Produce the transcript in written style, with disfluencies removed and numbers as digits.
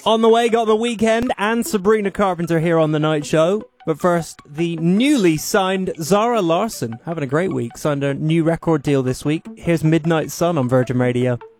On the way, got The Weeknd and Sabrina Carpenter here on The Night Show. But first, the newly signed Zara Larsson, having a great week, signed a new record deal this week. Here's Midnight Sun on Virgin Radio.